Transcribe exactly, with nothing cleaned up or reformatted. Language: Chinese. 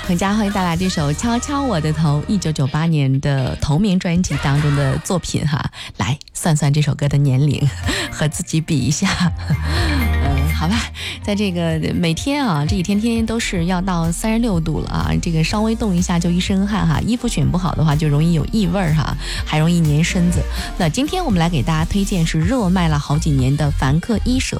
很家欢迎带来这首《敲敲我的头》，一九九八年的同名专辑当中的作品哈。来算算这首歌的年龄，和自己比一下。嗯，好吧，在这个每天啊，这几天天天都是要到三十六度了啊，这个稍微动一下就一身汗哈，衣服选不好的话就容易有异味哈，还容易粘身子。那今天我们来给大家推荐是热卖了好几年的凡客伊舍